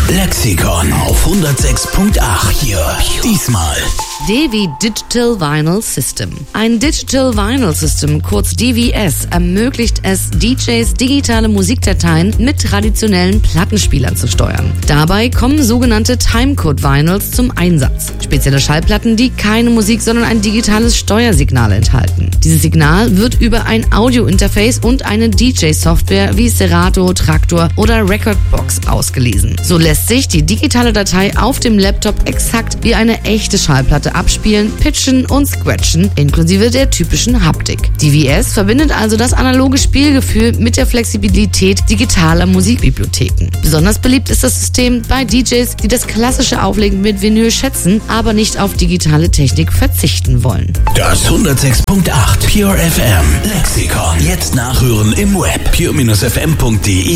Lexikon auf 106.8 hier. Diesmal DV Digital Vinyl System. Ein Digital Vinyl System, kurz DVS, ermöglicht es DJs, digitale Musikdateien mit traditionellen Plattenspielern zu steuern. Dabei kommen sogenannte Timecode Vinyls zum Einsatz. Spezielle Schallplatten, die keine Musik, sondern ein digitales Steuersignal enthalten. Dieses Signal wird über ein Audio-Interface und eine DJ-Software wie Serato, Traktor oder Recordbox ausgelesen. So lässt sich die digitale Datei auf dem Laptop exakt wie eine echte Schallplatte abspielen, pitchen und scratchen, inklusive der typischen Haptik. DVS verbindet also das analoge Spielgefühl mit der Flexibilität digitaler Musikbibliotheken. Besonders beliebt ist das System bei DJs, die das klassische Auflegen mit Vinyl schätzen, aber nicht auf digitale Technik verzichten wollen. Das 106.8 Pure FM Lexikon. Jetzt nachhören im Web pure-fm.de.